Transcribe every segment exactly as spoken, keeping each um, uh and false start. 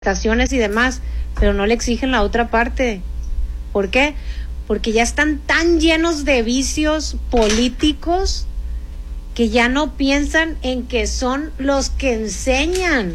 estaciones y demás, pero no le exigen la otra parte. ¿Por qué? Porque ya están tan llenos de vicios políticos que ya no piensan en que son los que enseñan.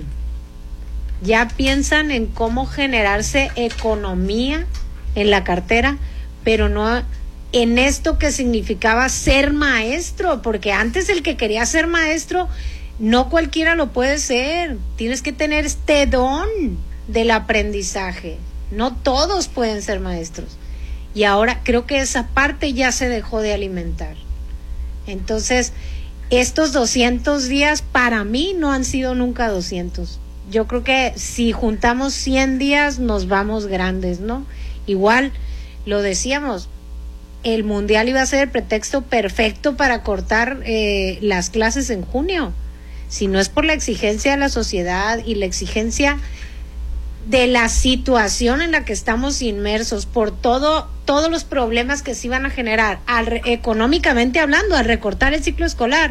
Ya piensan en cómo generarse economía en la cartera, pero no en esto que significaba ser maestro, porque antes el que quería ser maestro, no cualquiera lo puede ser. Tienes que tener este don del aprendizaje. No todos pueden ser maestros. Y ahora creo que esa parte ya se dejó de alimentar. Entonces, estos doscientos días para mí no han sido nunca doscientos. Yo creo que si juntamos cien días nos vamos grandes, ¿no? Igual, lo decíamos, el mundial iba a ser el pretexto perfecto para cortar eh, las clases en junio. Si no es por la exigencia de la sociedad y la exigencia de la situación en la que estamos inmersos, por todo todos los problemas que se iban a generar al, económicamente hablando, al recortar el ciclo escolar,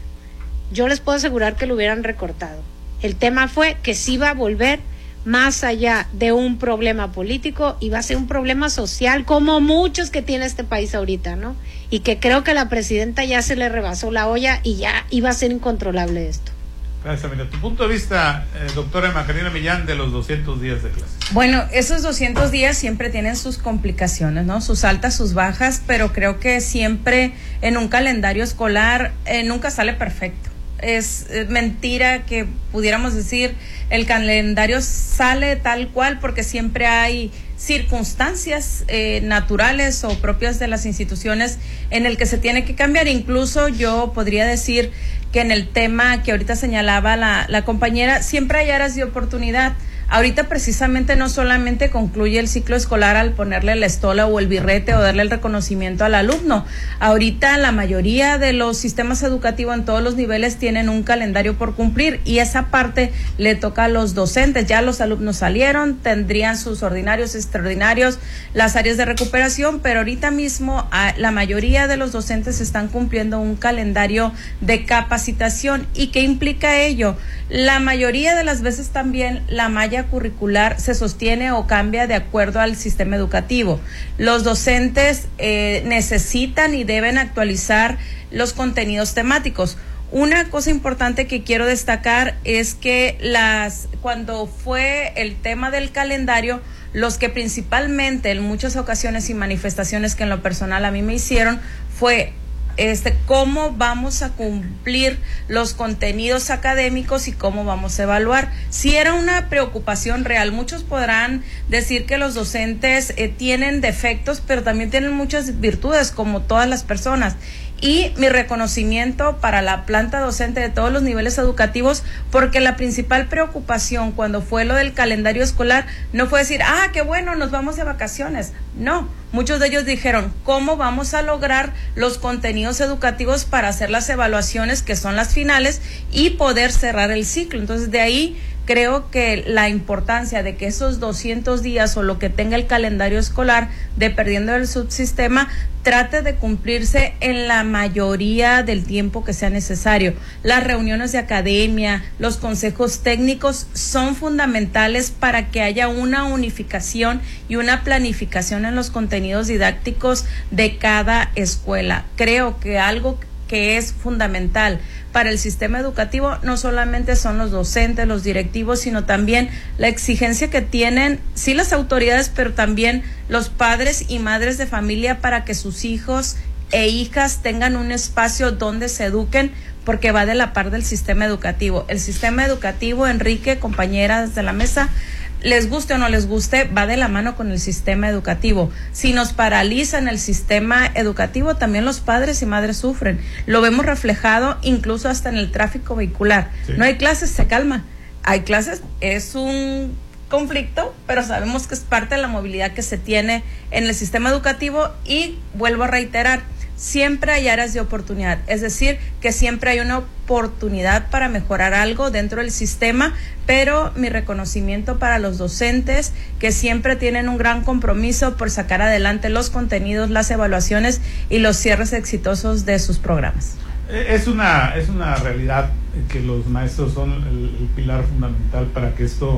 yo les puedo asegurar que lo hubieran recortado. El tema fue que se iba a volver más allá de un problema político, iba a ser un problema social, como muchos que tiene este país ahorita, ¿no? Y que creo que a la presidenta ya se le rebasó la olla y ya iba a ser incontrolable esto. Gracias, Amiga. Tu punto de vista, eh, doctora Emma Karina Millán, de los doscientos días de clase. Bueno, esos doscientos días siempre tienen sus complicaciones, ¿no? Sus altas, sus bajas, pero creo que siempre en un calendario escolar eh, nunca sale perfecto. Es, es mentira que pudiéramos decir el calendario sale tal cual, porque siempre hay circunstancias eh, naturales o propias de las instituciones en el que se tiene que cambiar. Incluso yo podría decir que en el tema que ahorita señalaba la, la compañera, siempre hay áreas de oportunidad. Ahorita precisamente no solamente concluye el ciclo escolar al ponerle la estola o el birrete o darle el reconocimiento al alumno. Ahorita la mayoría de los sistemas educativos en todos los niveles tienen un calendario por cumplir y esa parte le toca a los docentes. Ya los alumnos salieron, tendrían sus ordinarios, extraordinarios, las áreas de recuperación, pero ahorita mismo a, la mayoría de los docentes están cumpliendo un calendario de capacitación. ¿Y qué implica ello? La mayoría de las veces también la malla curricular se sostiene o cambia de acuerdo al sistema educativo. Los docentes eh, necesitan y deben actualizar los contenidos temáticos. Una cosa importante que quiero destacar es que las cuando fue el tema del calendario, los que principalmente en muchas ocasiones y manifestaciones que en lo personal a mí me hicieron fue Este, cómo vamos a cumplir los contenidos académicos y cómo vamos a evaluar. Si era una preocupación real, muchos podrán decir que los docentes eh, tienen defectos, pero también tienen muchas virtudes, como todas las personas. Y mi reconocimiento para la planta docente de todos los niveles educativos, porque la principal preocupación cuando fue lo del calendario escolar no fue decir, ah, qué bueno, nos vamos de vacaciones. No, muchos de ellos dijeron, ¿cómo vamos a lograr los contenidos educativos para hacer las evaluaciones que son las finales y poder cerrar el ciclo? Entonces, de ahí creo que la importancia de que esos doscientos días o lo que tenga el calendario escolar, dependiendo del subsistema, trate de cumplirse en la mayoría del tiempo que sea necesario. Las reuniones de academia, los consejos técnicos son fundamentales para que haya una unificación y una planificación en los contenidos didácticos de cada escuela. Creo que algo que es fundamental para el sistema educativo no solamente son los docentes, los directivos, sino también la exigencia que tienen, sí, las autoridades, pero también los padres y madres de familia para que sus hijos e hijas tengan un espacio donde se eduquen, porque va de la par del sistema educativo. El sistema educativo, Enrique, compañeras de la mesa, les guste o no les guste, va de la mano con el sistema educativo. Si nos paralizan el sistema educativo, también los padres y madres sufren. Lo vemos reflejado incluso hasta en el tráfico vehicular. Sí. No hay clases, se calma. Hay clases, es un conflicto, pero sabemos que es parte de la movilidad que se tiene en el sistema educativo y vuelvo a reiterar, siempre hay áreas de oportunidad, es decir, que siempre hay una oportunidad para mejorar algo dentro del sistema, pero mi reconocimiento para los docentes que siempre tienen un gran compromiso por sacar adelante los contenidos, las evaluaciones y los cierres exitosos de sus programas. Es una, es una realidad que los maestros son el, el pilar fundamental para que esto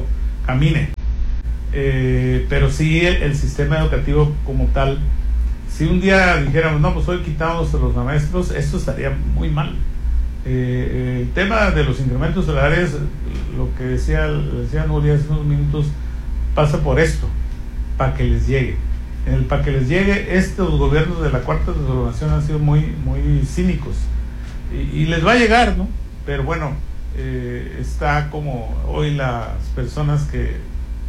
camine. Eh, pero sí el, el sistema educativo como tal, si un día dijéramos, no, pues hoy quitamos a los maestros, esto estaría muy mal. Eh, el tema de los incrementos salariales, lo que decía, decía Nuria hace unos minutos, pasa por esto, para que les llegue. En el para que les llegue, estos gobiernos de la Cuarta Transformación han sido muy, muy cínicos. Y, y les va a llegar, ¿no? Pero bueno, eh, está como hoy las personas que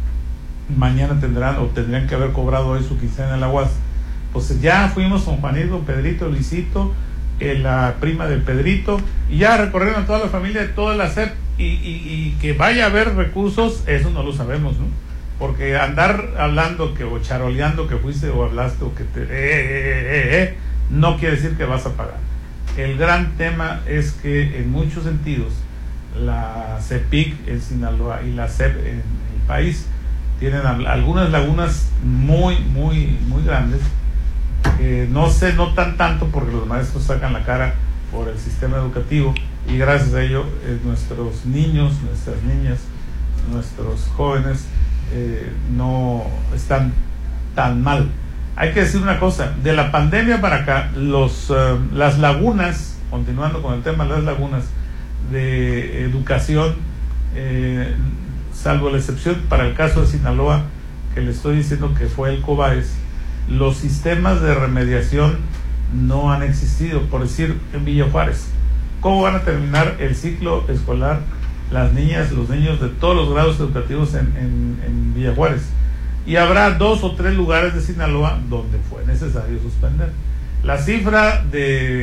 mañana tendrán o tendrían que haber cobrado hoy su quincena en la U A S, pues ya fuimos con Juanito, Pedrito, Luisito, eh, la prima del Pedrito, y ya recorrieron a toda la familia de toda la S E P, y, y, y que vaya a haber recursos, eso no lo sabemos, ¿no? Porque andar hablando que o charoleando que fuiste o hablaste o que te eh, eh, eh, eh, no quiere decir que vas a pagar. El gran tema es que en muchos sentidos la CEPIC en Sinaloa y la S E P en el país tienen algunas lagunas muy, muy, muy grandes. Eh, no se notan tanto porque los maestros sacan la cara por el sistema educativo y gracias a ello eh, nuestros niños, nuestras niñas, nuestros jóvenes eh, no están tan mal. Hay que decir una cosa, de la pandemia para acá, los, uh, las lagunas, continuando con el tema de las lagunas de educación, eh, salvo la excepción para el caso de Sinaloa, que le estoy diciendo que fue el COBAES, los sistemas de remediación no han existido. Por decir, en Villa Juárez, ¿cómo van a terminar el ciclo escolar las niñas, los niños de todos los grados educativos en, en, en Villa Juárez? Y habrá dos o tres lugares de Sinaloa donde fue necesario suspender. La cifra de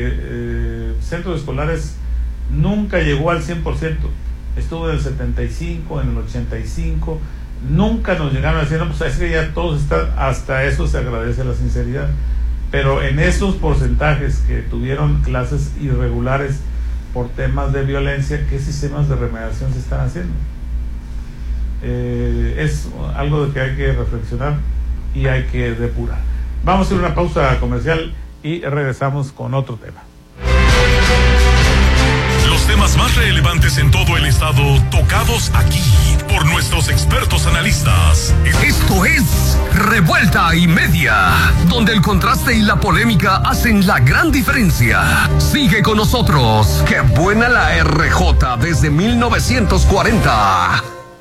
eh, centros escolares nunca llegó al cien por ciento, estuvo en el setenta y cinco, en el ochenta y cinco, nunca nos llegaron a decir, no, pues es que ya todos están, hasta eso se agradece la sinceridad, pero en esos porcentajes que tuvieron clases irregulares por temas de violencia, ¿qué sistemas de remediación se están haciendo? Eh, es algo de que hay que reflexionar y hay que depurar. Vamos a hacer una pausa comercial y regresamos con otro tema. Los temas más relevantes en todo el estado tocados aquí por nuestros expertos analistas. Esto es Revuelta y Media, donde el contraste y la polémica hacen la gran diferencia. Sigue con nosotros. ¡Qué buena la R J desde mil novecientos cuarenta!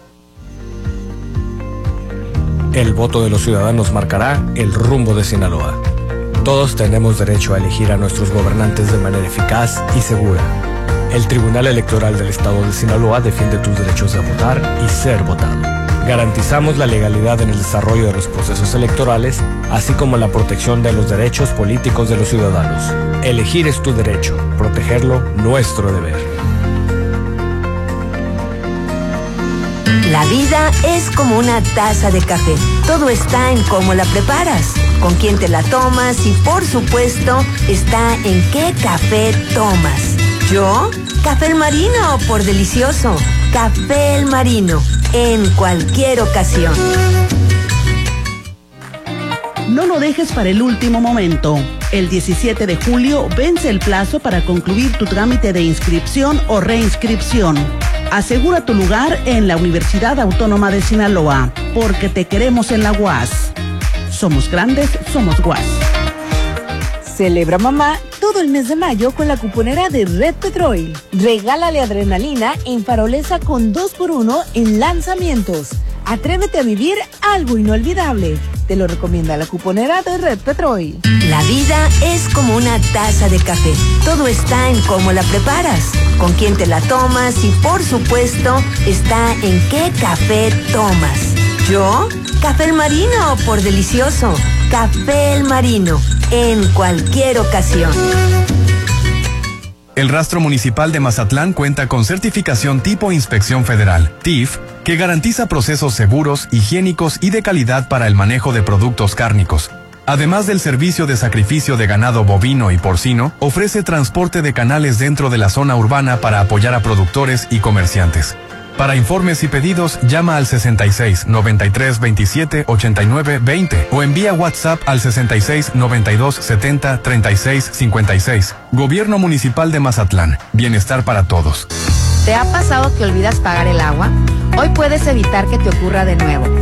El voto de los ciudadanos marcará el rumbo de Sinaloa. Todos tenemos derecho a elegir a nuestros gobernantes de manera eficaz y segura. El Tribunal Electoral del Estado de Sinaloa defiende tus derechos de votar y ser votado. Garantizamos la legalidad en el desarrollo de los procesos electorales, así como la protección de los derechos políticos de los ciudadanos. Elegir es tu derecho, protegerlo, nuestro deber. La vida es como una taza de café. Todo está en cómo la preparas, con quién te la tomas y, por supuesto, está en qué café tomas. ¿Yo? Café El Marino, por delicioso. Café El Marino, en cualquier ocasión. No lo dejes para el último momento. El diecisiete de julio vence el plazo para concluir tu trámite de inscripción o reinscripción. Asegura tu lugar en la Universidad Autónoma de Sinaloa, porque te queremos en la U A S. Somos grandes, somos U A S. Celebra mamá todo el mes de mayo con la cuponera de Red Petrol. Regálale adrenalina en Farolesa con dos por uno en lanzamientos. Atrévete a vivir algo inolvidable. Te lo recomienda la cuponera de Red Petrol. La vida es como una taza de café. Todo está en cómo la preparas, con quién te la tomas y, por supuesto, está en qué café tomas. ¿Yo? Café El Marino, por delicioso. Café El Marino, en cualquier ocasión. El Rastro Municipal de Mazatlán cuenta con certificación tipo Inspección Federal, T I F, que garantiza procesos seguros, higiénicos y de calidad para el manejo de productos cárnicos. Además del servicio de sacrificio de ganado bovino y porcino, ofrece transporte de canales dentro de la zona urbana para apoyar a productores y comerciantes. Para informes y pedidos, llama al sesenta y seis, noventa y tres, veintisiete, ochenta y nueve, veinte o envía WhatsApp al sesenta y seis, noventa y dos, setenta, treinta y seis, cincuenta y seis. Gobierno Municipal de Mazatlán. Bienestar para todos. ¿Te ha pasado que olvidas pagar el agua? Hoy puedes evitar que te ocurra de nuevo.